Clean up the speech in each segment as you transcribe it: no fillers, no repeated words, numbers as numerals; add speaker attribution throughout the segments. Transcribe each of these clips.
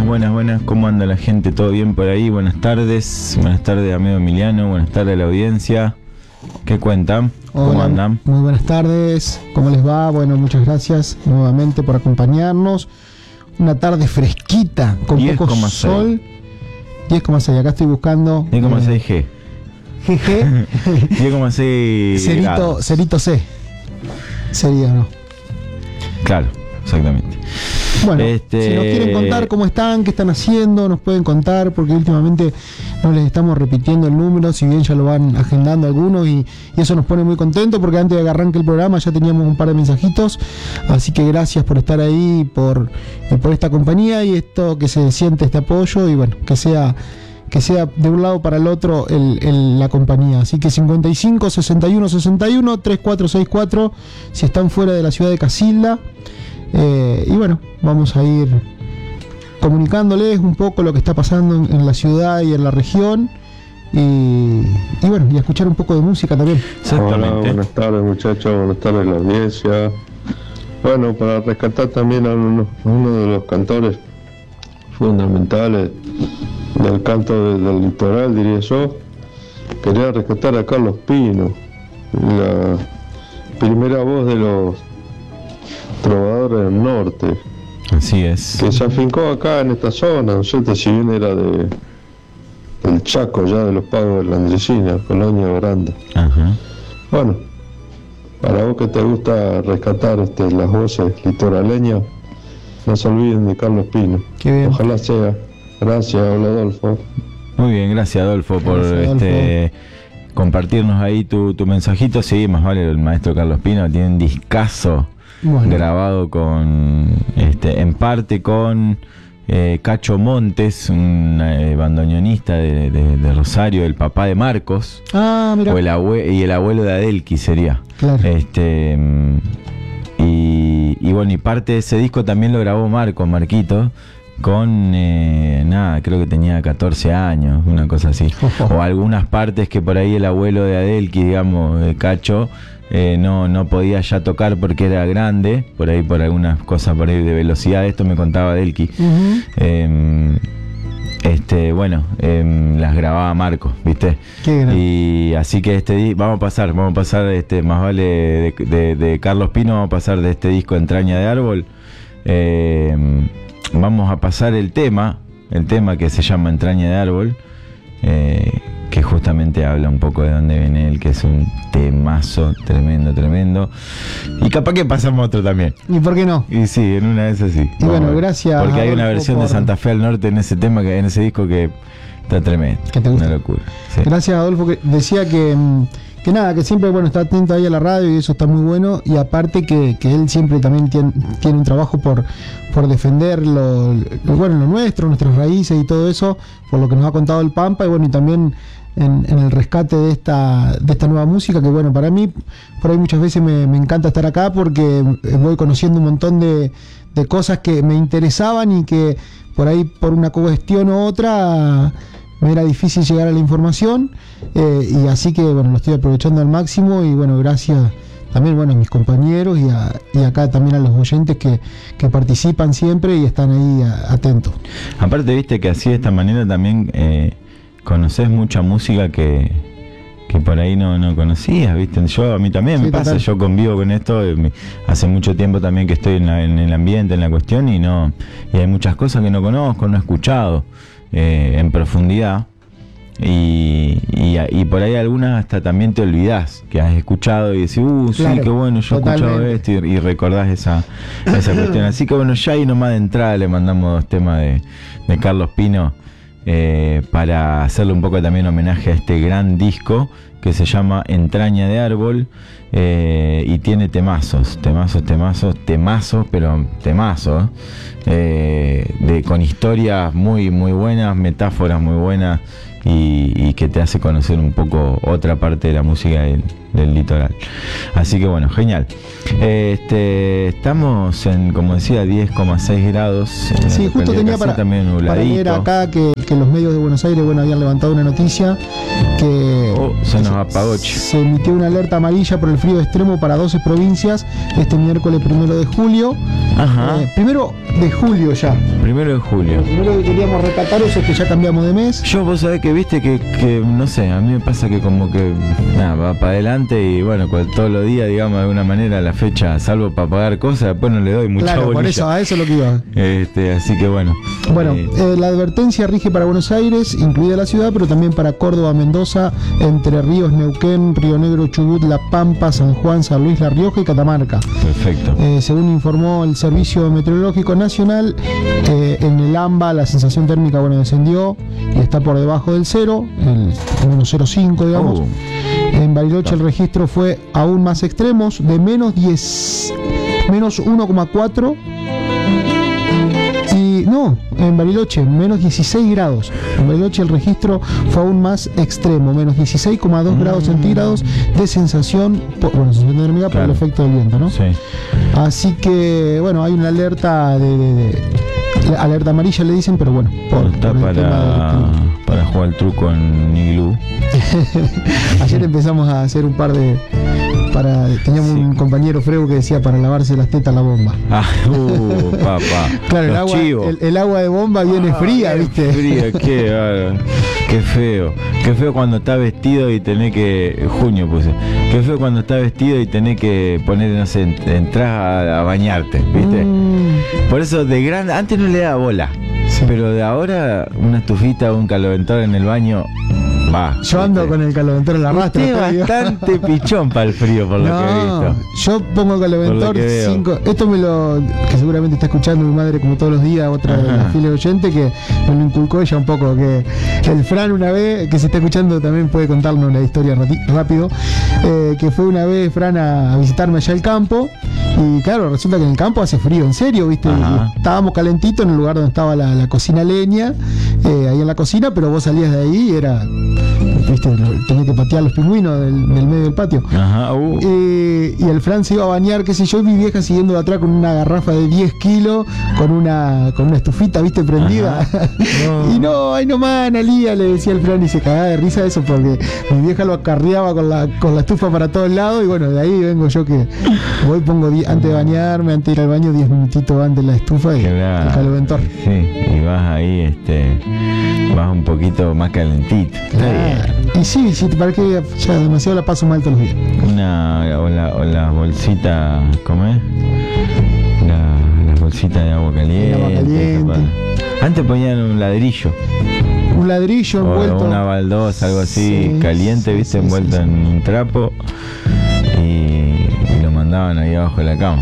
Speaker 1: buenas. ¿Cómo anda la gente? ¿Todo bien por ahí? Buenas tardes, amigo Emiliano. Buenas tardes a la audiencia. ¿Qué cuentan? ¿Cómo
Speaker 2: Hola,
Speaker 1: andan?
Speaker 2: Muy buenas tardes. ¿Cómo les va? Bueno, muchas gracias nuevamente por acompañarnos. Una tarde fresquita, con
Speaker 1: 10,6.
Speaker 2: poco sol. 10,6. Acá estoy buscando
Speaker 1: 10,6 G.
Speaker 2: GG.
Speaker 1: 10,6 grados.
Speaker 2: Cerito C. Sería, ¿no?
Speaker 1: Claro, exactamente.
Speaker 2: Bueno, si nos quieren contar cómo están, qué están haciendo, nos pueden contar, porque últimamente no les estamos repitiendo el número, si bien ya lo van agendando algunos, y eso nos pone muy contentos, porque antes de que arranque el programa ya teníamos un par de mensajitos, así que gracias por estar ahí, por esta compañía y esto, que se siente este apoyo, y bueno, que sea de un lado para el otro la compañía. Así que 55 61 61 3464 si están fuera de la ciudad de Casilda. Y bueno, vamos a ir comunicándoles un poco lo que está pasando en la ciudad y en la región. Y bueno, y a escuchar un poco de música también.
Speaker 3: Hola, buenas tardes muchachos, buenas tardes a la audiencia. Bueno, para rescatar también a uno de los cantores fundamentales del canto del litoral, diría yo, quería rescatar a Carlos Pino, la primera voz de los trovadores del norte.
Speaker 1: Así es.
Speaker 3: Que se afincó acá en esta zona, no sé si bien era del Chaco, ya de los Pagos de la Andresina, Colonia Grande.
Speaker 1: Ajá.
Speaker 3: Bueno, para vos que te gusta rescatar las voces litoraleñas, no se olviden de Carlos Pino.
Speaker 2: Qué bien.
Speaker 3: Ojalá sea. Gracias, hola Adolfo.
Speaker 1: Muy bien, gracias Adolfo por compartirnos ahí tu mensajito. Sí, más vale, el maestro Carlos Pino tiene un discazo grabado en parte con Cacho Montes, un bandoneonista de Rosario, el papá de Marcos.
Speaker 2: Ah, mira.
Speaker 1: Y el abuelo de Adelki sería.
Speaker 2: Claro.
Speaker 1: Y bueno, y parte de ese disco también lo grabó Marquito, con creo que tenía 14 años, una cosa así. O algunas partes que por ahí el abuelo de Adelki, digamos, Cacho, no podía ya tocar porque era grande, por algunas cosas por ahí de velocidad. Esto me contaba Adelki. Las grababa Marco, ¿viste? Y así que vamos a pasar más vale de Carlos Pino, vamos a pasar de este disco Entraña de Árbol. Vamos a pasar el tema que se llama Entraña de Árbol, que justamente habla un poco de dónde viene él, que es un temazo tremendo. Y capaz que pasamos otro también.
Speaker 2: ¿Y por qué no?
Speaker 1: Y sí, en una de esas sí.
Speaker 2: Y bueno, gracias.
Speaker 1: Porque hay una versión de Santa Fe al Norte en ese tema, en ese disco, que está tremendo.
Speaker 2: ¿Que te gusta?
Speaker 1: Una locura. Sí.
Speaker 2: Gracias, Adolfo, que decía que siempre, bueno, está atento ahí a la radio y eso está muy bueno, y aparte que él siempre también tiene un trabajo por defender lo nuestro, nuestras raíces y todo eso, por lo que nos ha contado el Pampa, y bueno, y también en el rescate de esta nueva música, que bueno, para mí, por ahí muchas veces me encanta estar acá porque voy conociendo un montón de cosas que me interesaban y que por ahí, por una cuestión u otra, me era difícil llegar a la información, y así que bueno, lo estoy aprovechando al máximo, y bueno, gracias también, bueno, a mis compañeros y acá también a los oyentes que participan siempre y están ahí atentos.
Speaker 1: Aparte, viste que así de esta manera también conoces mucha música que por ahí no conocías, viste. A mí también me pasa, yo convivo con esto hace mucho tiempo también que estoy en el ambiente, en la cuestión, y hay muchas cosas que no conozco, no he escuchado en profundidad, y por ahí algunas hasta también te olvidás que has escuchado y decís, claro, sí, qué bueno, yo he escuchado esto, y recordás esa cuestión. Así que bueno, ya ahí nomás de entrada le mandamos 2 temas de Carlos Pino, para hacerle un poco también homenaje a este gran disco que se llama Entraña de Árbol, y tiene temazos, pero temazos, con historias muy muy buenas, metáforas muy buenas, y que te hace conocer un poco otra parte de la música del litoral. Así que bueno, genial. Estamos en, como decía, 10,6 grados.
Speaker 2: Sí, justo tenía para leer acá que los medios de Buenos Aires, bueno, habían levantado una noticia que
Speaker 1: se nos apagó, chico.
Speaker 2: Se emitió una alerta amarilla por el frío extremo para 12 provincias este miércoles 1 de julio.
Speaker 1: Ajá.
Speaker 2: 1 de julio ya.
Speaker 1: 1 de julio.
Speaker 2: Lo primero que queríamos rescatar eso es que ya cambiamos de mes.
Speaker 1: Yo, vos sabés que viste que no sé, a mí me pasa que como que nada, va para adelante y bueno, todos los días, digamos, de alguna manera la fecha, salvo para pagar cosas, después no le doy mucha bolilla.
Speaker 2: Por eso, a eso es lo que iba.
Speaker 1: Así que bueno.
Speaker 2: Bueno, la advertencia rige para Buenos Aires, incluida la ciudad, pero también para Córdoba, Mendoza, Entre Ríos, Neuquén, Río Negro, Chubut, La Pampa, San Juan, San Luis, La Rioja y Catamarca.
Speaker 1: Perfecto.
Speaker 2: Según informó el Servicio Meteorológico Nacional, en el AMBA la sensación térmica descendió y está por debajo del 0, el 1,05 digamos. En Bariloche el registro fue aún más extremos, de menos 1,4. En Bariloche, menos 16 grados. En Bariloche el registro fue aún más extremo, menos 16,2 grados centígrados de sensación térmica por el efecto del viento, ¿no?
Speaker 1: Sí.
Speaker 2: Así que, bueno, hay una alerta alerta amarilla le dicen, pero bueno,
Speaker 1: está para jugar el truco en Iglú.
Speaker 2: Ayer empezamos a hacer un par de... teníamos un compañero Freu que decía para lavarse las tetas la bomba.
Speaker 1: Papá.
Speaker 2: Claro, el agua de bomba viene fría, ¿viste?
Speaker 1: Fría, qué feo. Qué feo cuando está vestido y tenés que... Junio puse. Qué feo cuando está vestido y tenés que poner, no sé, entrar a bañarte, ¿viste? Por eso de grande, antes no le daba bola. Sí. Pero de ahora, una estufita o un caloventor en el baño...
Speaker 2: Yo ando con el caloventor en la rastra.
Speaker 1: Usted bastante pichón para el frío, por lo que he visto.
Speaker 2: Yo pongo el caloventor 5. Esto que seguramente está escuchando mi madre como todos los días, otra de las fieles oyentes, que me lo inculcó ella un poco. Que el Fran una vez, que se está escuchando también puede contarnos una historia rápido, que fue una vez Fran a visitarme allá al campo. Y claro, resulta que en el campo hace frío, en serio, ¿viste? Estábamos calentitos en el lugar donde estaba la cocina leña, ahí en la cocina, pero vos salías de ahí y era... ¿Viste? Tenía que patear los pingüinos del medio del patio. Y el Fran se iba a bañar, qué sé yo, y mi vieja siguiendo atrás con una garrafa de 10 kilos, con una estufita, ¿viste? Prendida. Y ay nomás, Analía, le decía el Fran, y se cagaba de risa de eso, porque mi vieja lo acarreaba con la estufa para todos lados, y bueno, de ahí vengo yo que voy, pongo antes de bañarme, antes de ir al baño, 10 minutitos antes de la estufa y el caloventor.
Speaker 1: Sí, y vas ahí, vas un poquito más calentito.
Speaker 2: Y sí, para que ya demasiado la paso mal todos los días.
Speaker 1: O la bolsita, ¿cómo es? Las bolsitas de agua caliente. Antes ponían un ladrillo.
Speaker 2: Un ladrillo envuelto.
Speaker 1: O una baldosa, algo así, caliente, ¿viste? Envuelto en un trapo. Y lo mandaban ahí abajo de la cama.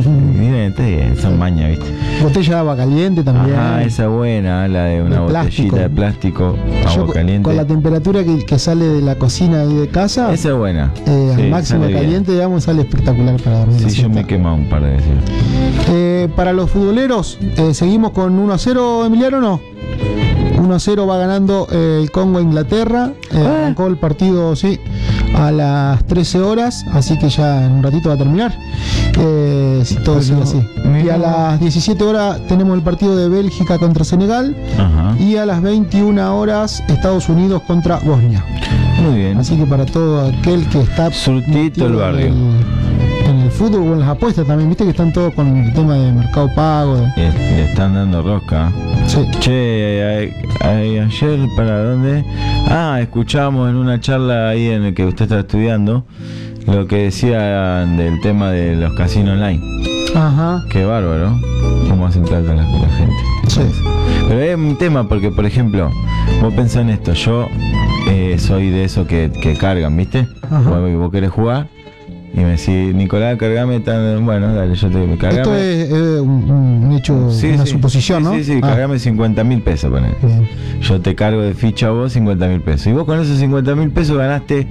Speaker 1: Son mañas, ¿viste?
Speaker 2: Botella de agua caliente también.
Speaker 1: Esa buena, la de una botellita de plástico, agua caliente.
Speaker 2: Con la temperatura que sale de la cocina y de casa.
Speaker 1: Esa es buena.
Speaker 2: Al máximo caliente, digamos, sale espectacular para dormir.
Speaker 1: Sí, yo me he quemado un par de veces.
Speaker 2: Para los futboleros, seguimos con 1-0, Emiliano, ¿no? 1-0 va ganando el Congo a Inglaterra. Arrancó el partido, a las 13 horas, así que ya en un ratito va a terminar. Si todo sigue así. Y a las 17 horas tenemos el partido de Bélgica contra Senegal. Y a las 21 horas Estados Unidos contra Bosnia.
Speaker 1: Muy bien.
Speaker 2: Así que para todo aquel que está
Speaker 1: surtito el barrio
Speaker 2: en el fútbol o en las apuestas también, viste que están todos con el tema de Mercado Pago.
Speaker 1: Le están dando rosca.
Speaker 2: Sí.
Speaker 1: Che, ayer, ¿para dónde? Escuchamos en una charla ahí en el que usted está estudiando lo que decían del tema de los casinos online. Qué bárbaro, cómo hacen plata la gente.
Speaker 2: Sí.
Speaker 1: Pero es un tema porque, por ejemplo, vos pensás en esto, yo soy de esos que cargan, ¿viste? Vos querés jugar y me decís, Nicolás, cargame bueno, dale, yo te cargame.
Speaker 2: Esto es un hecho, una suposición, ¿no?
Speaker 1: Sí, cargame 50.000 pesos, ponele. Yo te cargo de ficha a vos 50.000 pesos. Y vos con esos 50.000 pesos ganaste,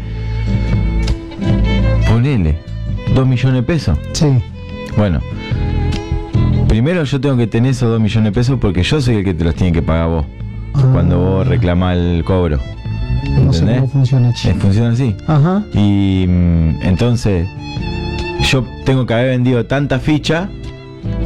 Speaker 1: ponele, 2 millones de pesos.
Speaker 2: Sí.
Speaker 1: Bueno, primero yo tengo que tener esos 2 millones de pesos porque yo soy el que te los tiene que pagar vos. Cuando vos reclamás el cobro.
Speaker 2: No sé cómo funciona,
Speaker 1: funciona así. Y entonces yo tengo que haber vendido tanta ficha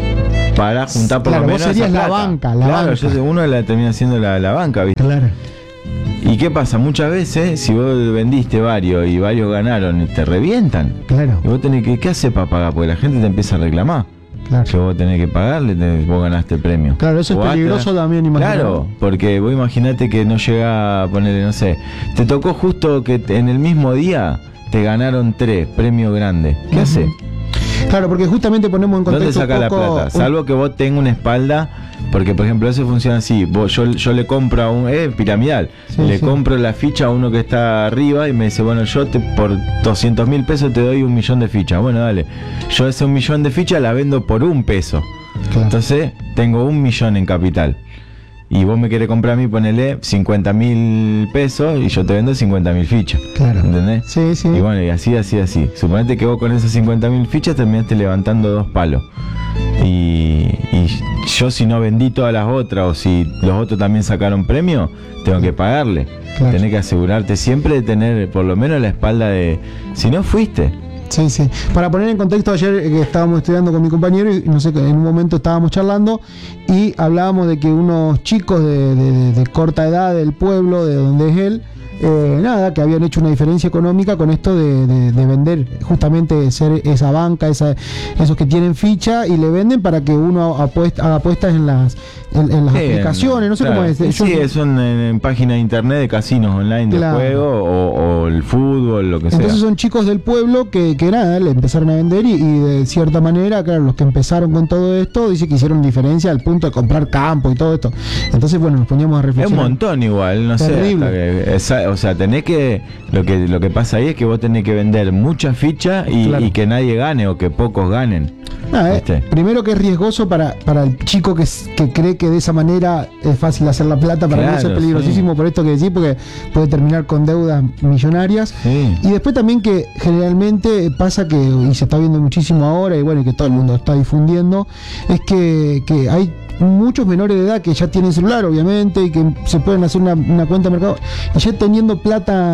Speaker 1: para juntar por lo menos
Speaker 2: vos serías
Speaker 1: esa plata.
Speaker 2: la banca.
Speaker 1: Uno la termina siendo la banca, ¿viste?
Speaker 2: Claro.
Speaker 1: ¿Y qué pasa? Muchas veces, si vos vendiste varios y varios ganaron, te revientan.
Speaker 2: Claro.
Speaker 1: Y vos tenés que, ¿qué haces para pagar? Porque la gente te empieza a reclamar.
Speaker 2: Claro.
Speaker 1: Que vos tenés que pagarle, vos ganaste el premio.
Speaker 2: Claro, eso es peligroso también, imagínate.
Speaker 1: Claro, porque vos imaginate que no llega a ponerle, no sé, te tocó justo que en el mismo día te ganaron 3 premios grandes. ¿Qué haces?
Speaker 2: Claro, porque justamente ponemos en contexto.
Speaker 1: ¿Dónde saca la plata? Salvo que vos tengas una espalda, porque por ejemplo eso funciona así, yo le compro a un piramidal, le compro la ficha a uno que está arriba y me dice, bueno, yo por 200.000 pesos te doy 1.000.000 de fichas. Bueno, dale, yo ese 1.000.000 de fichas la vendo por $1. Claro. Entonces tengo 1.000.000 en capital. Y vos me querés comprar a mí, ponele 50.000 pesos y yo te vendo 50.000 fichas.
Speaker 2: Claro.
Speaker 1: ¿Entendés?
Speaker 2: Sí, sí.
Speaker 1: Y bueno, y así. Suponete que vos con esas 50.000 fichas terminaste levantando 2 palos. Y yo, si no vendí todas las otras, o si los otros también sacaron premio, tengo que pagarle. Claro. Tenés que asegurarte siempre de tener por lo menos la espalda de... Si no fuiste.
Speaker 2: Sí, sí. Para poner en contexto, ayer que estábamos estudiando con mi compañero y no sé, en un momento estábamos charlando y hablábamos de que unos chicos de corta edad del pueblo, de donde es él, que habían hecho una diferencia económica con esto de vender, justamente ser esa banca, esos que tienen ficha y le venden para que uno haga apuestas en las aplicaciones, no sé cómo es.
Speaker 1: Son en páginas de internet de casinos online de juego o el fútbol, lo que sea.
Speaker 2: Entonces son chicos del pueblo que le empezaron a vender y de cierta manera, claro, los que empezaron con todo esto, dice que hicieron diferencia al punto de comprar campo y todo esto. Entonces, bueno, nos poníamos a reflexionar.
Speaker 1: Es un montón igual, no
Speaker 2: Terrible.
Speaker 1: sé. O sea, tenés que... Lo que pasa ahí es que vos tenés que vender muchas fichas y que nadie gane o que pocos ganen.
Speaker 2: Primero que es riesgoso para el chico que cree que de esa manera es fácil hacer la plata, para mí eso es peligrosísimo por esto que decís, porque puede terminar con deudas millonarias. Sí. Y después también que generalmente pasa que, y se está viendo muchísimo ahora, y bueno, y que todo el mundo está difundiendo, es que hay muchos menores de edad que ya tienen celular, obviamente, y que se pueden hacer una cuenta de mercado, y ya teniendo plata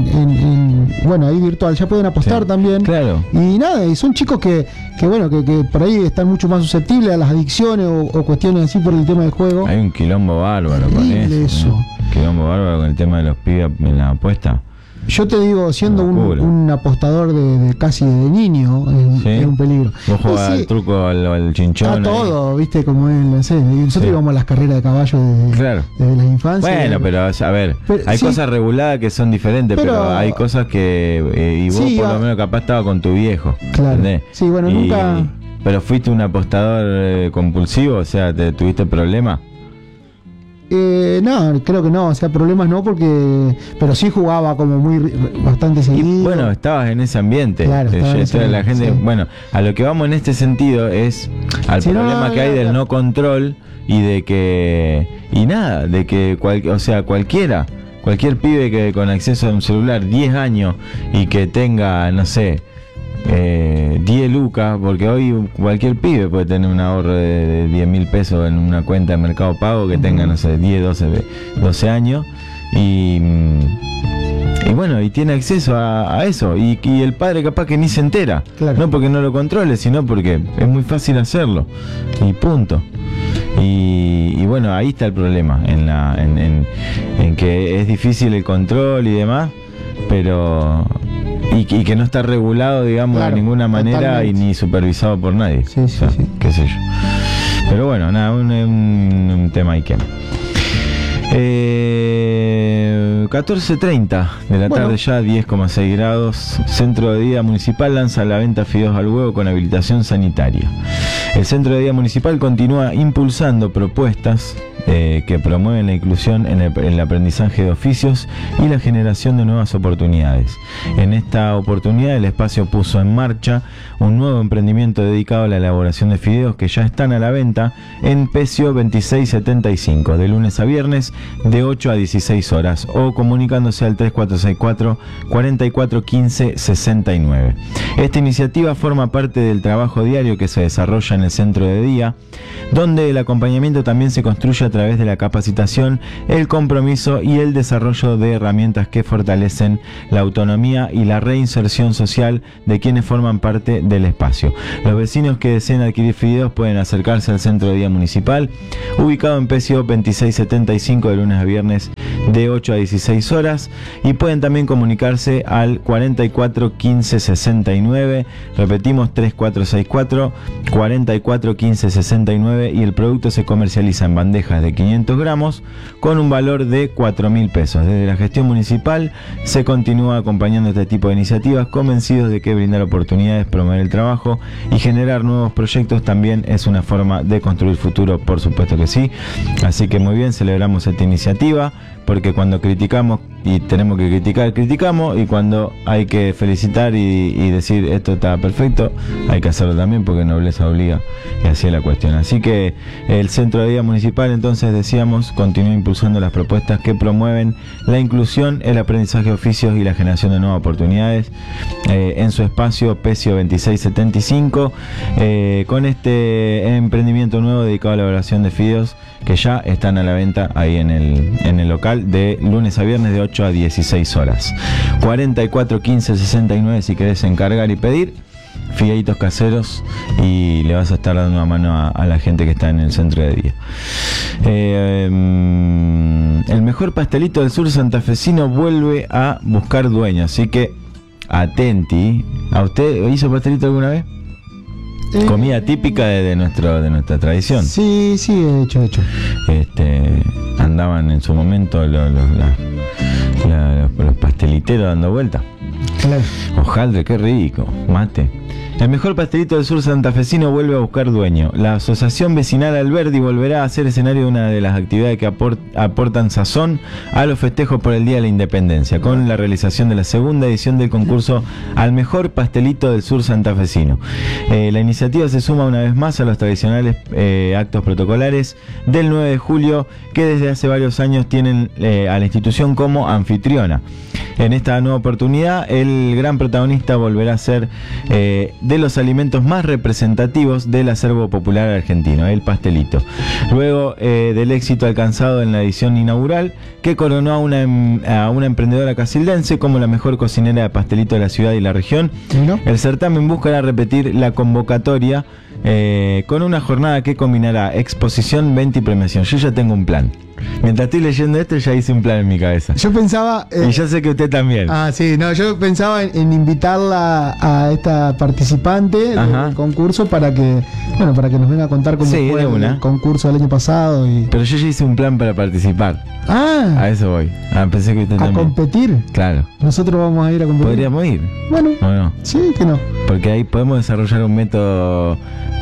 Speaker 2: ahí virtual, ya pueden apostar también.
Speaker 1: Claro.
Speaker 2: Y nada, y son chicos que por ahí están mucho más susceptibles a las adicciones o cuestiones así por el tema del juego.
Speaker 1: Hay un quilombo bárbaro con eso. ¿No? Quilombo bárbaro con el tema de los pibes en la apuesta.
Speaker 2: Yo te digo, siendo un apostador de casi de niño, es un peligro.
Speaker 1: Vos jugás al truco, al chinchón.
Speaker 2: Todo, viste, como él, no sé. Nosotros íbamos a las carreras de caballo desde la infancia.
Speaker 1: Bueno, pero a ver, hay cosas reguladas que son diferentes, pero hay cosas que... y vos por lo menos capaz estaba con tu viejo.
Speaker 2: Claro.
Speaker 1: ¿Entendés?
Speaker 2: Sí, bueno, nunca...
Speaker 1: Pero fuiste un apostador compulsivo, o sea, ¿tuviste problemas?
Speaker 2: No, creo que no, o sea, problemas no, pero sí jugaba como bastante seguido.
Speaker 1: Y bueno, estabas en ese ambiente.
Speaker 2: Claro,
Speaker 1: la gente, bueno, a lo que vamos en este sentido es al problema que hay del no control y de que cualquier pibe que con acceso a un celular 10 años y que tenga, no sé, 10 lucas, porque hoy cualquier pibe puede tener un ahorro de 10.000 pesos en una cuenta de Mercado Pago que tenga, no sé, 10, 12 años y bueno, y tiene acceso a eso y el padre capaz que ni se entera, no porque no lo controle, sino porque es muy fácil hacerlo y punto. Y bueno, ahí está el problema, en que es difícil el control y demás, pero y que no está regulado, digamos, de ninguna manera, totalmente. Y ni supervisado por nadie.
Speaker 2: Sí,
Speaker 1: qué sé yo. Pero bueno, nada, un tema ahí que 14:30 de la tarde ya, 10,6 grados. Centro de Día Municipal lanza a la venta fideos al huevo con habilitación sanitaria. El Centro de Día Municipal continúa impulsando propuestas que promueven la inclusión en el aprendizaje de oficios y la generación de nuevas oportunidades. En esta oportunidad el espacio puso en marcha un nuevo emprendimiento dedicado a la elaboración de fideos que ya están a la venta en Pecio 2675, de lunes a viernes de 8 a 16 horas o comunicándose al 3464 44 15 69. Esta iniciativa forma parte del trabajo diario que se desarrolla en el Centro de Día, donde el acompañamiento también se construye a a través de la capacitación, el compromiso y el desarrollo de herramientas que fortalecen la autonomía y la reinserción social de quienes forman parte del espacio. Los vecinos que deseen adquirir fideos pueden acercarse al Centro de Día Municipal, ubicado en PCO 2675 de lunes a viernes de 8 a 16 horas, y pueden también comunicarse al 44 15 69, repetimos 3464 44 15 69, y el producto se comercializa en bandejas de 500 gramos con un valor de 4.000 pesos. Desde la gestión municipal se continúa acompañando este tipo de iniciativas, convencidos de que brindar oportunidades, promover el trabajo y generar nuevos proyectos también es una forma de construir futuro, por supuesto que sí. Así que muy bien, celebramos esta iniciativa, porque cuando criticamos y tenemos que criticar, criticamos, y cuando hay que felicitar y decir esto está perfecto, hay que hacerlo también, porque nobleza obliga, y así es la cuestión. Así que el Centro de Día Municipal, entonces decíamos, continúa impulsando las propuestas que promueven la inclusión, el aprendizaje de oficios y la generación de nuevas oportunidades en su espacio PCO 2675, con este emprendimiento nuevo dedicado a la elaboración de fideos, que ya están a la venta ahí en el local de lunes a viernes de 8 a 16 horas. 44 15 69 si querés encargar y pedir fideitos caseros, y le vas a estar dando una mano a la gente que está en el centro de día. El mejor pastelito del sur santafesino vuelve a buscar dueño, así que atenti. ¿A usted hizo pastelito alguna vez? Comida típica de nuestra tradición.
Speaker 2: Sí, he hecho.
Speaker 1: Andaban en su momento los pasteliteros dando vueltas.
Speaker 2: Claro.
Speaker 1: Hojaldre, qué rico. Mate. El mejor pastelito del sur santafesino vuelve a buscar dueño. La Asociación Vecinal Alberdi volverá a ser escenario de una de las actividades que aportan sazón a los festejos por el Día de la Independencia, con la realización de la segunda edición del concurso al mejor pastelito del sur santafesino. La iniciativa se suma una vez más a los tradicionales actos protocolares del 9 de julio, que desde hace varios años tienen a la institución como anfitriona. En esta nueva oportunidad, el gran protagonista volverá a ser de los alimentos más representativos del acervo popular argentino, el pastelito. Luego del éxito alcanzado en la edición inaugural, que coronó a una emprendedora casildense como la mejor cocinera de pastelito de la ciudad y la región, ¿no? El certamen buscará repetir la convocatoria con una jornada que combinará exposición, venta y premiación. Yo ya tengo un plan. Mientras estoy leyendo esto, ya hice un plan en mi cabeza.
Speaker 2: Yo pensaba...
Speaker 1: y yo sé que usted también.
Speaker 2: Sí, no, yo pensaba en invitarla a esta participante del concurso para que nos venga a contar cómo fue el concurso del año pasado.
Speaker 1: Pero yo ya hice un plan para participar. A eso voy. Pensé que usted también.
Speaker 2: ¿A competir?
Speaker 1: Claro.
Speaker 2: Nosotros vamos a ir a competir.
Speaker 1: ¿Podríamos ir?
Speaker 2: Bueno.
Speaker 1: ¿O no?
Speaker 2: Sí, que no.
Speaker 1: Porque ahí podemos desarrollar un método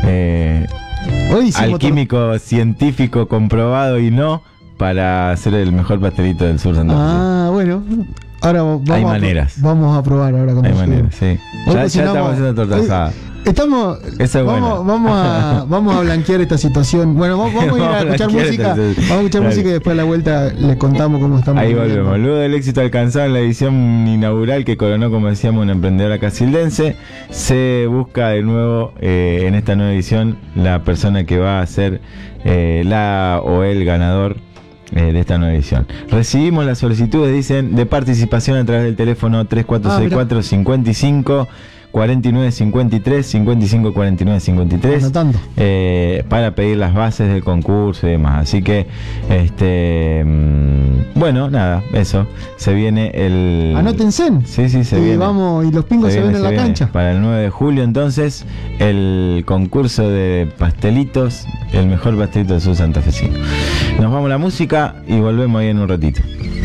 Speaker 1: alquímico, científico, comprobado y no, para hacer el mejor pastelito del sur santafesino.
Speaker 2: Bueno. Ahora vamos
Speaker 1: hay maneras.
Speaker 2: Vamos a probar ahora con
Speaker 1: hay maneras, sí. Ya estamos haciendo torta asada.
Speaker 2: Eso es bueno. Vamos a blanquear esta situación. Bueno, vamos a ir a escuchar música. Vamos a escuchar música y después a la vuelta les contamos cómo estamos.
Speaker 1: Ahí volvemos. Luego del éxito alcanzado en la edición inaugural, que coronó, como decíamos, una emprendedora casildense, se busca de nuevo en esta nueva edición la persona que va a ser la o el ganador de esta nueva edición. Recibimos las solicitudes, dicen, de participación a través del teléfono 3464 55 49 53 55 49 53 para pedir las bases del concurso y demás. Así que bueno, nada, eso se viene el...
Speaker 2: Anótense.
Speaker 1: Sí, se viene.
Speaker 2: Y los pingos se ven en la cancha.
Speaker 1: Para el 9 de julio entonces, el concurso de pastelitos, el mejor pastelito del sur santafesino. Nos vamos a la música y volvemos ahí en un ratito.